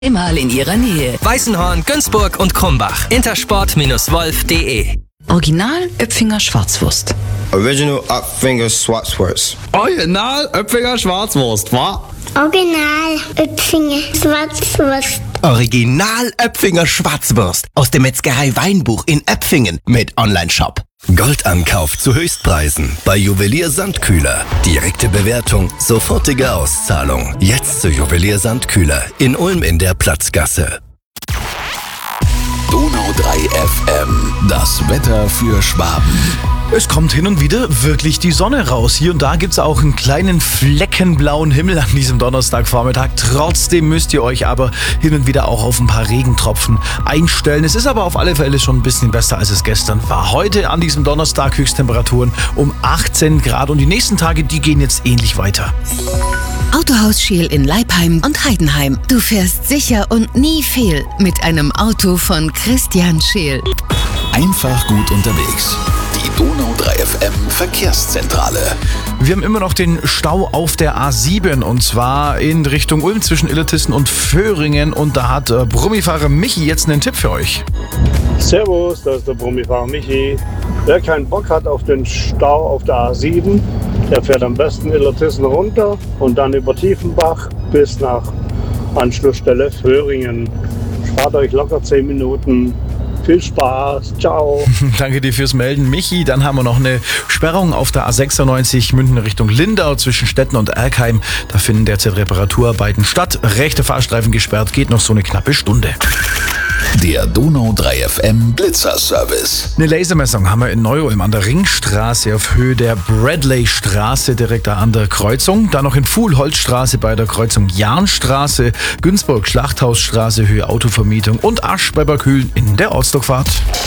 Mal in ihrer Nähe. Weißenhorn, Günzburg und Krumbach. Intersport-wolf.de. Original Öpfinger Schwarzwurst. Original Upfinger Schwarzwurst. Original Öpfinger Schwarzwurst, wa? Original Öpfinger Schwarzwurst. Original Öpfinger Schwarzwurst aus der Metzgerei Weinbuch in Öpfingen mit Onlineshop. Goldankauf zu Höchstpreisen bei Juwelier Sandkühler. Direkte Bewertung, sofortige Auszahlung. Jetzt zu Juwelier Sandkühler in Ulm in der Platzgasse. Donau 3 FM, das Wetter für Schwaben. Es kommt hin und wieder wirklich die Sonne raus. Hier und da gibt's auch einen kleinen fleckenblauen Himmel an diesem Donnerstagvormittag. Trotzdem müsst ihr euch aber hin und wieder auch auf ein paar Regentropfen einstellen. Es ist aber auf alle Fälle schon ein bisschen besser, als es gestern war. Heute an diesem Donnerstag Höchsttemperaturen um 18 Grad und die nächsten Tage, die gehen jetzt ähnlich weiter. Autohaus Scheel in Leipheim und Heidenheim. Du fährst sicher und nie fehl mit einem Auto von Christian Scheel. Einfach gut unterwegs. Die Donau 3 FM Verkehrszentrale. Wir haben immer noch den Stau auf der A7 und zwar in Richtung Ulm zwischen Illertissen und Vöhringen und da hat Brummifahrer Michi jetzt einen Tipp für euch. Servus, das ist der Brummifahrer Michi. Wer keinen Bock hat auf den Stau auf der A7, der fährt am besten Illertissen runter und dann über Tiefenbach bis nach Anschlussstelle Vöhringen. Spart euch locker 10 Minuten. Viel Spaß, ciao. Danke dir fürs Melden, Michi. Dann haben wir noch eine Sperrung auf der A96 München Richtung Lindau zwischen Stetten und Erkheim. Da finden derzeit Reparaturarbeiten statt. Rechte Fahrstreifen gesperrt, geht noch so eine knappe Stunde. Der Donau 3 FM Blitzerservice. Eine Lasermessung haben wir in Neu-Ulm an der Ringstraße auf Höhe der Bradley-Straße direkt da an der Kreuzung. Dann noch in Fuhlholzstraße bei der Kreuzung Jahnstraße, Günzburg Schlachthausstraße Höhe Autovermietung und Asch bei Barkühlen in der Ortsdurchfahrt.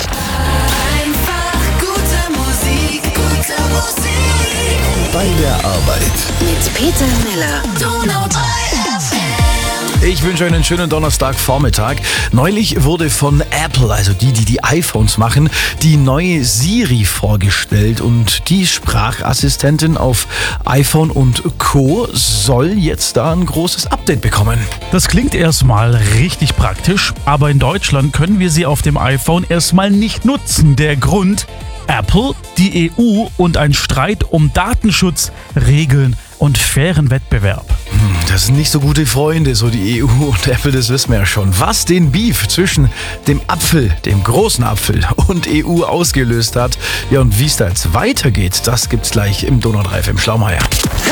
Einfach gute Musik, gute Musik. Bei der Arbeit. Mit Peter Miller. Donau 3 FM. Ich wünsche euch einen schönen Donnerstagvormittag. Neulich wurde von Apple, also die iPhones machen, die neue Siri vorgestellt und die Sprachassistentin auf iPhone und Co. soll jetzt da ein großes Update bekommen. Das klingt erstmal richtig praktisch, aber in Deutschland können wir sie auf dem iPhone erstmal nicht nutzen. Der Grund: Apple, die EU und ein Streit um Datenschutz, Regeln und fairen Wettbewerb. Das sind nicht so gute Freunde, so die EU und Apple, das wissen wir ja schon. Was den Beef zwischen dem Apfel, dem großen Apfel und EU ausgelöst hat, ja und wie es da jetzt weitergeht, das gibt's gleich im Donau 3 FM Schlaumeier.